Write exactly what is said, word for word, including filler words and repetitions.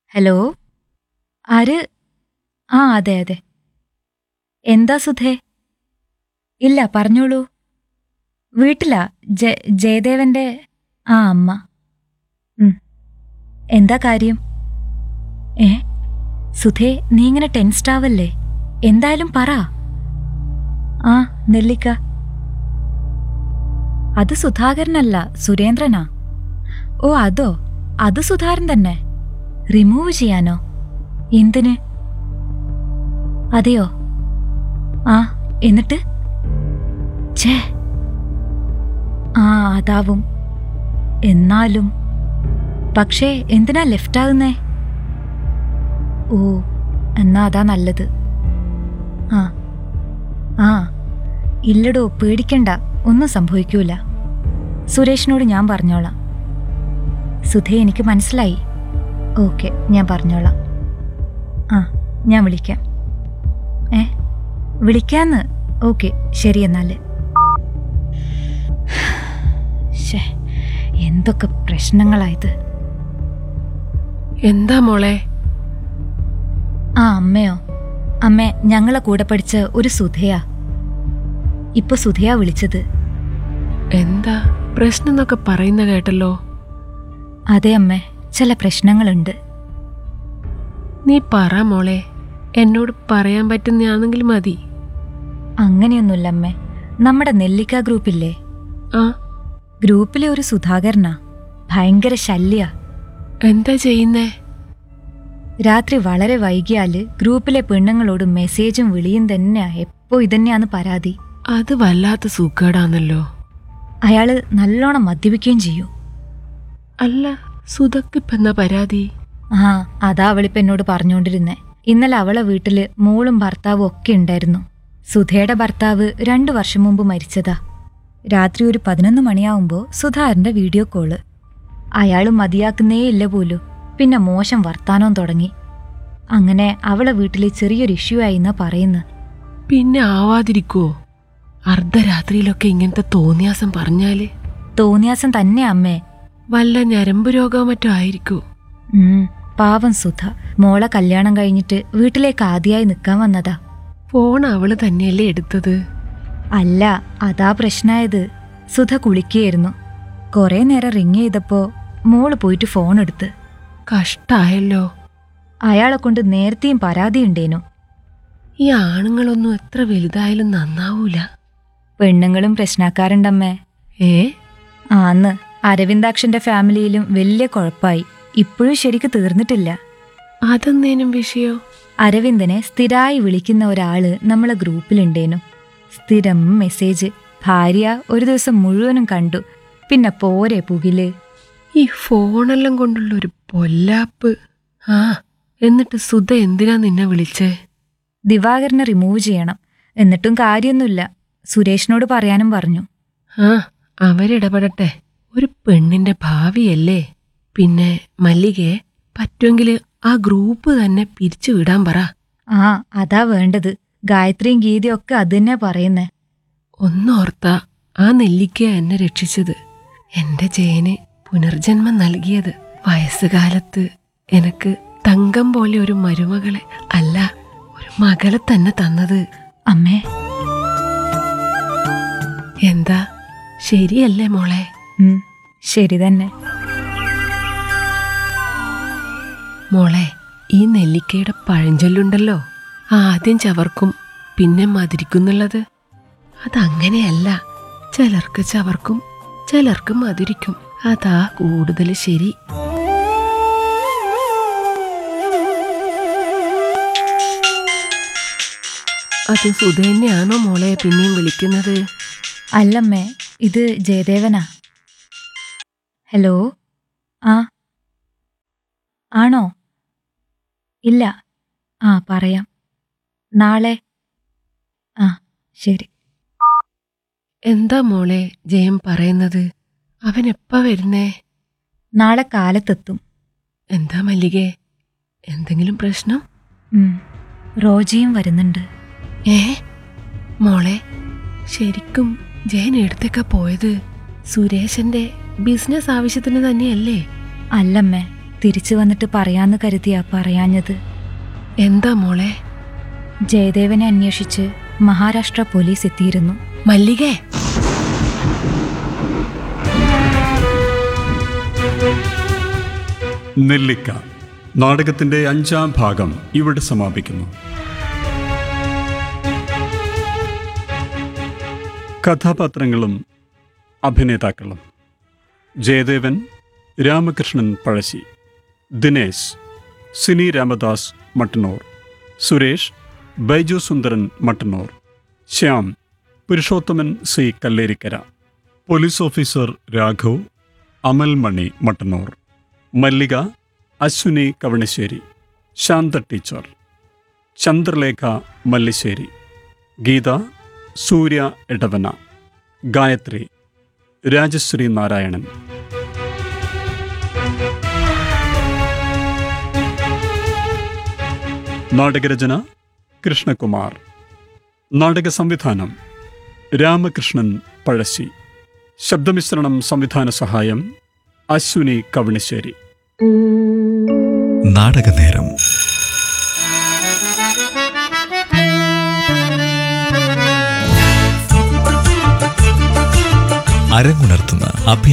Hello, ആര്? ആ അതെ അതെ. എന്താ സുധേ? ഇല്ല, പറഞ്ഞോളൂ. വീട്ടിലാ. ജ ജയദേവന്റെ ആ അമ്മ. ഉം. എന്താ കാര്യം? ഏ സുധേ, നീ ഇങ്ങനെ ടെൻസ്ഡ് ആവല്ലേ? എന്തായാലും പറ. ആ നെല്ലിക്ക. അത് സുധാകരനല്ല, സുരേന്ദ്രനാ. ഓ അതോ, അത് സുധാകരൻ തന്നെ. റിമൂവ് ചെയ്യാനോ? എന്തിന്? അതെയോ? ആ എന്നിട്ട്? ഛേ, ആ അതാവും. എന്നാലും പക്ഷേ എന്തിനാ ലെഫ്റ്റ് ആകുന്നേ? ഓ, എന്നാ അതാ നല്ലത്. ആ ആ ഇല്ലടോ, പേടിക്കണ്ട, ഒന്നും സംഭവിക്കൂല. സുരേഷിനോട് ഞാൻ പറഞ്ഞോളാം. സുധേ, എനിക്ക് മനസ്സിലായി. ഓക്കെ, ഞാൻ പറഞ്ഞോളാം. ആ ഞാൻ വിളിക്കാം. ഏ വിളിക്കാന്ന്? ഓക്കെ, ശരി എന്നാല്. ശേ, എന്തൊക്കെ പ്രശ്നങ്ങളായത്. എന്താ മോളെ? ആ അമ്മയോ? അമ്മേ, ഞങ്ങളെ കൂടെ പഠിച്ച ഒരു സുധയാ. ഇപ്പൊ സുധയാ വിളിച്ചത്. എന്താ പ്രശ്നം എന്നൊക്കെ പറയുന്ന കേട്ടല്ലോ. അതെ അമ്മേ, ചില പ്രശ്നങ്ങളുണ്ട്. നീ പറ മോളെ, എന്നോട് പറയാൻ പറ്റുന്നയാണെങ്കിൽ മതി. അങ്ങനെയൊന്നുമില്ല അമ്മേ. നമ്മുടെ നെല്ലിക്ക ഗ്രൂപ്പില്ലേ, ആ ഗ്രൂപ്പിലെ ഒരു സുധാകരനാ. ഭയങ്കര ശല്യ. എന്താ ചെയ്യുന്നേ? രാത്രി വളരെ വൈകിയാല് ഗ്രൂപ്പിലെ പെണ്ണുങ്ങളോട് മെസ്സേജും വിളിയും തന്നെയാ. എപ്പോ ഇതന്നെയാന്ന് പരാതി. അത് വല്ലാത്ത സുഖേടാന്നല്ലോ. അയാള് നല്ലോണം മദ്യപിക്കുകയും ചെയ്യും. അല്ല, സുധക്കിപ്പെന്നാ പരാതി? ആ അതാ അവളിപ്പ എന്നോട് പറഞ്ഞോണ്ടിരുന്നേ. ഇന്നലെ അവളെ വീട്ടില് മോളും ഭർത്താവും ഒക്കെ ഉണ്ടായിരുന്നു. സുധയുടെ ഭർത്താവ് രണ്ടു വർഷം മുമ്പ് മരിച്ചതാ. രാത്രി ഒരു പതിനൊന്ന് മണിയാവുമ്പോ സുധാകരന്റെ വീഡിയോ കോള്. അയാള് മതിയാക്കുന്നേ ഇല്ല പോലും. പിന്നെ മോശം വർത്താനവും തുടങ്ങി. അങ്ങനെ അവളെ വീട്ടില് ചെറിയൊരു ഇഷ്യൂ ആയിന്നാ പറയുന്നത്. പിന്നെ ആവാതിരിക്കോ? അർദ്ധരാത്രിയിലൊക്കെ ഇങ്ങനത്തെ തോന്നിയാസം പറഞ്ഞാല്? തോന്നിയാസം തന്നെ അമ്മേ. വല്ല ഞരമ്പ് രോഗമോ മറ്റോ ആയിരിക്കൂ. ഉം പാവം സുധ. മോളെ കല്യാണം കഴിഞ്ഞിട്ട് വീട്ടിലേക്ക് ആദ്യമായി നിൽക്കാൻ വന്നതാ. ഫോൺ അവള് തന്നെയല്ലേ എടുത്തത്? അല്ല, അതാ പ്രശ്നായത്. സുധ കുളിക്കുകയായിരുന്നു. കുറെ നേരം റിങ് ചെയ്തപ്പോ മോള് പോയിട്ട് ഫോൺ എടുത്ത്. കഷ്ടായല്ലോ. അയാളെ കൊണ്ട് നേരത്തെയും പരാതിയുണ്ടേനു. ഈ ആണുങ്ങളൊന്നും എത്ര വലുതായാലും നന്നാവൂല. പെണ്ണുങ്ങളും പ്രശ്നക്കാരുണ്ടമ്മേ. ഏ ആന്ന്. അരവിന്ദാക്ഷന്റെ ഫാമിലിയിലും വലിയ കുഴപ്പമായി. ഇപ്പോഴും ശരിക്ക് തീർന്നിട്ടില്ല. അതെന്തേനും വിഷയോ? അരവിന്ദനെ സ്ഥിരമായി വിളിക്കുന്ന ഒരാള് നമ്മളെ ഗ്രൂപ്പിലുണ്ടേനു. സ്ഥിരം മെസ്സേജ്. ഭാര്യ ഒരു ദിവസം മുഴുവനും കണ്ടു. പിന്നെ പോരെ പുകില്. ഈ ഫോണെല്ലാം കൊണ്ടുള്ള ഒരു പൊല്ലാപ്പ്. ആ എന്നിട്ട് സുധ എന്തിനാ നിന്നെ വിളിച്ചേ? ദിവാകരനെ റിമൂവ് ചെയ്യണം. എന്നിട്ടും കാര്യമൊന്നുമില്ല. സുരേഷിനോട് പറയാനും പറഞ്ഞു. ആ അവരിടപെടട്ടെ. ഒരു പെണ്ണിന്റെ ഭാവിയല്ലേ. പിന്നെ മല്ലികയെ പറ്റുമെങ്കിൽ ആ ഗ്രൂപ്പ് തന്നെ പിരിച്ചു വിടാൻ പറ. ആ അതാ വേണ്ടത്. ഗായത്രിയും ഗീതയും ഒക്കെ അത് തന്നെ പറയുന്നേ. ഒന്നോർത്താ ആ നെല്ലിക്ക എന്നെ രക്ഷിച്ചത്. എന്റെ ജയന് പുനർജന്മം നൽകിയത്. വയസ്സുകാലത്ത് എനക്ക് തങ്കം പോലെ ഒരു മരുമകളെ, അല്ല ഒരു മകളെ തന്നെ തന്നത്. അമ്മേ, എന്താ ശരിയല്ലേ മോളെ? ഉം ശരി തന്നെ മോളെ. ഈ നെല്ലിക്കയുടെ പഴഞ്ചൊല്ലുണ്ടല്ലോ, ആദ്യം ചവർക്കും പിന്നെ മധുരിക്കുന്നുള്ളത്. അതങ്ങനെയല്ല. ചിലർക്ക് ചവർക്കും ചിലർക്ക് മധുരിക്കും. അതാ കൂടുതൽ ശരി. അത് സുധ തന്നെയാണോ മോളെ പിന്നെയും വിളിക്കുന്നത്? അല്ലമ്മേ, ഇത് ജയദേവനാ. ഹലോ. ആ ആണോ? ഇല്ല. ആ പറയാം. നാളെ. ആ ശരി. എന്താ മോളെ ജയം പറയുന്നത്? അവൻ എപ്പാ വരുന്നേ? നാളെ കാലത്തെത്തും. എന്താ മല്ലികേ, എന്തെങ്കിലും പ്രശ്നം? ഉം റോജയും വരുന്നുണ്ട്. ഏ മോളെ, ശരിക്കും ജയൻ എടുത്തേക്കാ പോയത്? സുരേഷന്റെ ബിസിനസ് ആവശ്യത്തിന് തന്നെയല്ലേ? അല്ലമ്മേ, തിരിച്ചു വന്നിട്ട് പറയാന്ന് കരുതിയാ പറയാഞ്ഞത്. എന്താ മോളെ? ജയദേവനെ അന്വേഷിച്ച് മഹാരാഷ്ട്ര പോലീസ് എത്തിയിരുന്നു. മല്ലികേ, നെല്ലിക്ക നാടകത്തിന്റെ അഞ്ചാം ഭാഗം ഇവിടെ സമാപിക്കുന്നു. കഥാപാത്രങ്ങളും അഭിനേതാക്കളും: ജയദേവൻ രാമകൃഷ്ണൻ പഴശ്ശി, ദിനേശ് സിനി രാമദാസ് മട്ടന്നൂർ, സുരേഷ് ബൈജു സുന്ദരൻ Mattannur, Shyam Purushothaman C Kallerikkara, police officer Raghav Amalmani Mattannur, മല്ലിക അശ്വിനി കവണശ്ശേരി, ശാന്ത ടീച്ചർ, ചന്ദ്രലേഖ മല്ലിശ്ശേരി, ഗീത സൂര്യ എടവന, ഗായത്രി രാജശ്രീ നാരായണൻ. നാടകരചന കൃഷ്ണകുമാർ. നാടക സംവിധാനം രാമകൃഷ്ണൻ പഴശ്ശി. ശബ്ദമിശ്രണം സംവിധാന സഹായം അശ്വിനി കവണശ്ശേരി. നാടകനേരം. അരങ്ങുണർത്തുന്ന അഭിനയ